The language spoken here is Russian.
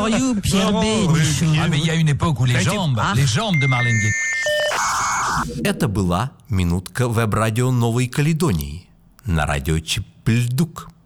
for you, Pierre Bénichou. Ah, mais il y a une époque où les jambes de Marlène Дietrich. Это была минутка веб-радио Новой Каледонии на радио Чепельдук.